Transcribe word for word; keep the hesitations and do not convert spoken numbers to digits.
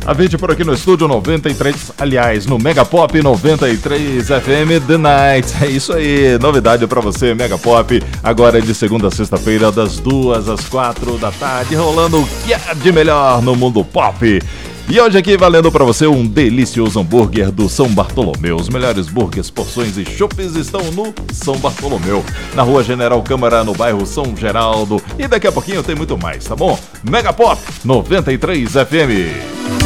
A gente por aqui no estúdio noventa e três, aliás, no Mega Pop noventa e três F M The Night. É isso aí, novidade pra você, Mega Pop. Agora é de segunda a sexta-feira, das duas às quatro da tarde, rolando o que é de melhor no mundo pop. E hoje aqui valendo pra você um delicioso hambúrguer do São Bartolomeu. Os melhores burgers, porções e chopes estão no São Bartolomeu, na Rua General Câmara, no bairro São Geraldo. E daqui a pouquinho tem muito mais, tá bom? Mega Pop noventa e três F M.